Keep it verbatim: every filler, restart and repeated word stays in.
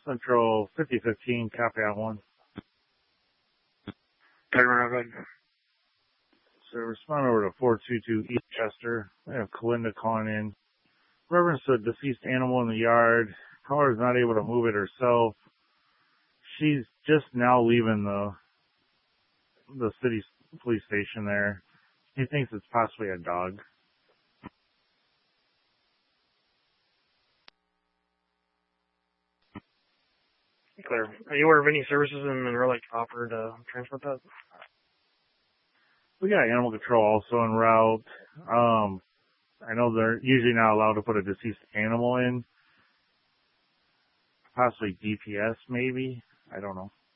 Central fifty fifteen, copy on one. Turn So respond over to four two two East Chester. We have Kalinda calling in. Reference to a deceased animal in the yard. Caller is not able to move it herself. She's just now leaving the the city police station there. He thinks it's possibly a dog. Clear. Are you aware of any services in Monroe like offer to transport that? We got animal control also en route. Um, I know they're usually not allowed to put a deceased animal in. Possibly D P S maybe. I don't know.